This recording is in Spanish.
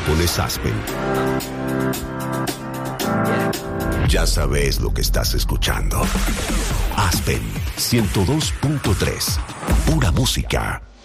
pones Aspen. Ya sabes lo que estás escuchando. Aspen 102.3. Pura música.